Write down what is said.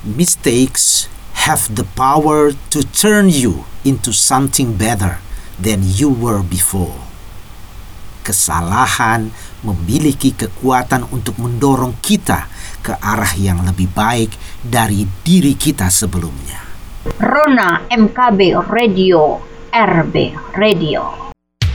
Mistakes have the power to turn you into something better than you were before. Kesalahan memiliki kekuatan untuk mendorong kita ke arah yang lebih baik dari diri kita sebelumnya. Rona MKB Radio, RB Radio.